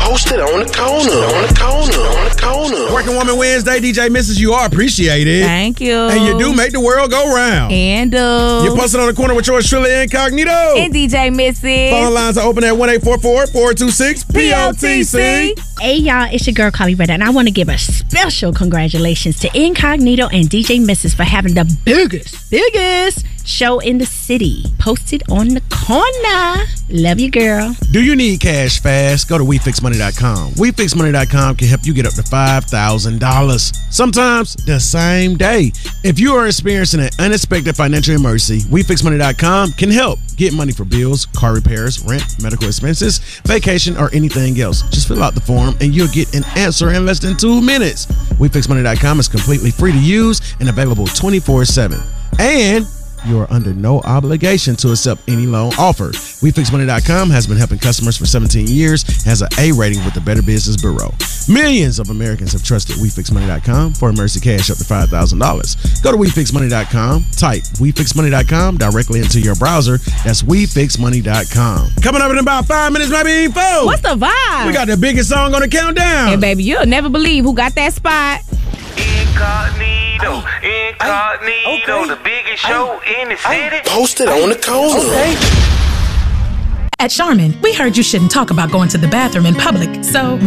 Posted on the corner. Working Woman Wednesday, DJ Mrs. You are appreciated. Thank you. And you do make the world go round. And You're posted on the corner with yours truly, Incognito. And DJ Mrs. Phone lines are open at 1-844-426-POTC. Hey, y'all, it's your girl, Carly Redda, and I want to give a special congratulations to Incognito and DJ Mrs. for having the biggest show in the city. Posted on the corner. Love you, girl. Do you need cash fast? Go to WeFixMoney.com. WeFixMoney.com can help you get up to $5,000. Sometimes the same day. If you are experiencing an unexpected financial emergency, WeFixMoney.com can help. Get money for bills, car repairs, rent, medical expenses, vacation, or anything else. Just fill out the form and you'll get an answer in less than 2 minutes. WeFixMoney.com is completely free to use and available 24/7. And you are under no obligation to accept any loan offered. WeFixMoney.com has been helping customers for 17 years and has an A rating with the Better Business Bureau. Millions of Americans have trusted WeFixMoney.com for emergency cash up to $5,000. Go to WeFixMoney.com, type WeFixMoney.com directly into your browser. That's WeFixMoney.com. Coming up in about 5 minutes, maybe 4. What's the vibe? We got the biggest song on the countdown. Hey, baby, you'll never believe who got that spot. Incognito, the biggest show in the city. Posted on the corner. At Charmin, we heard you shouldn't talk about going to the bathroom in public, so